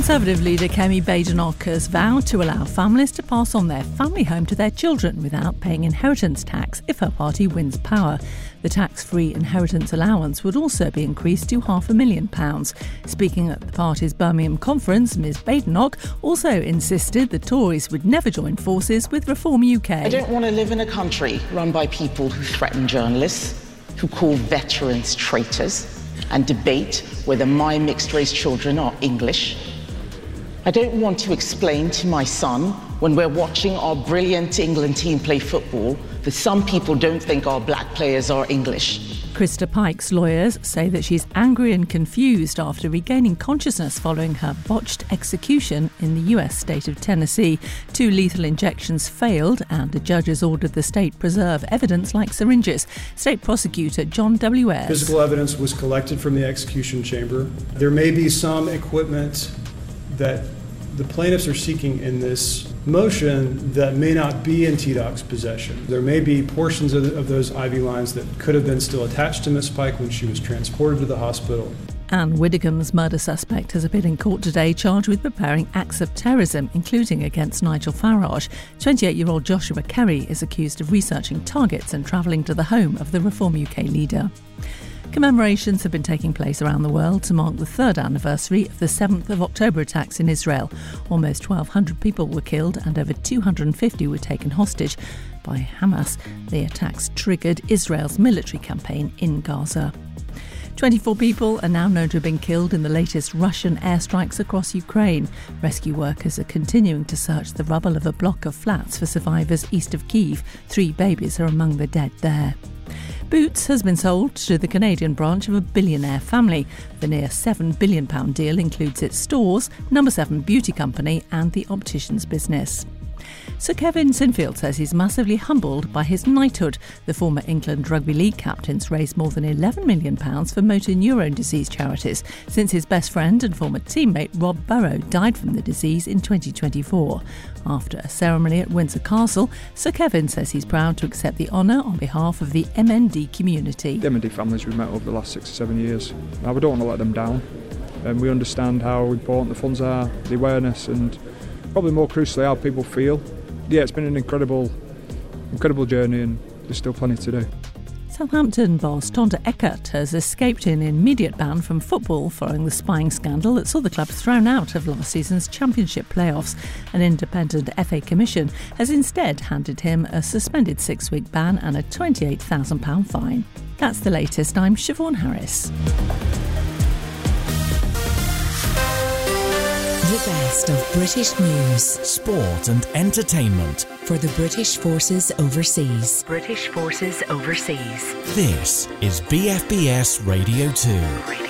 Conservative leader Kemi Badenoch has vowed to allow families to pass on their family home to their children without paying inheritance tax if her party wins power. The tax-free inheritance allowance would also be increased to £500,000. Speaking at the party's Birmingham conference, Ms Badenoch also insisted the Tories would never join forces with Reform UK. I don't want to live in a country run by people who threaten journalists, who call veterans traitors, and debate whether my mixed-race children are English. I don't want to explain to my son, when we're watching our brilliant England team play football, that some people don't think our black players are English. Krista Pike's lawyers say that she's angry and confused after regaining consciousness following her botched execution in the US state of Tennessee. 2 lethal injections failed and a judge has ordered the state preserve evidence like syringes. State prosecutor John W. Ayres. Physical evidence was collected from the execution chamber. There may be some equipment that the plaintiffs are seeking in this motion that may not be in TDOC's possession. There may be portions of those IV lines that could have been still attached to Ms. Pike when she was transported to the hospital. Anne Widdicombe's murder suspect has appeared in court today charged with preparing acts of terrorism, including against Nigel Farage. 28-year-old Joshua Kerry is accused of researching targets and travelling to the home of the Reform UK leader. Commemorations have been taking place around the world to mark the 3rd anniversary of the 7th of October attacks in Israel. Almost 1,200 people were killed and over 250 were taken hostage by Hamas. The attacks triggered Israel's military campaign in Gaza. 24 people are now known to have been killed in the latest Russian airstrikes across Ukraine. Rescue workers are continuing to search the rubble of a block of flats for survivors east of Kyiv. 3 babies are among the dead there. Boots has been sold to the Canadian branch of a billionaire family. The near £7 billion deal includes its stores, No. 7 beauty company and the optician's business. Sir Kevin Sinfield says he's massively humbled by his knighthood. The former England Rugby League captain's raised more than £11 million for motor neurone disease charities since his best friend and former teammate Rob Burrow died from the disease in 2024. After a ceremony at Windsor Castle, Sir Kevin says he's proud to accept the honour on behalf of the MND community. The MND families we've met over the last 6 or 7 years. Now, we don't want to let them down. And we understand how important the funds are, the awareness and probably more crucially how people feel. Yeah, it's been an incredible journey and there's still plenty to do. Southampton boss Tonda Eckert has escaped an immediate ban from football following the spying scandal that saw the club thrown out of last season's championship playoffs. An independent FA commission has instead handed him a suspended 6-week ban and a £28,000 fine. That's the latest. I'm Siobhan Harris. The best of British news, sport and entertainment for the British Forces Overseas. This is BFBS Radio 2.